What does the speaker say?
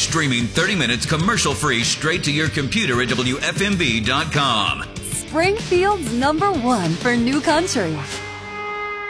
streaming 30 minutes commercial-free straight to your computer at WFMB.com. Springfield's #1 for new country.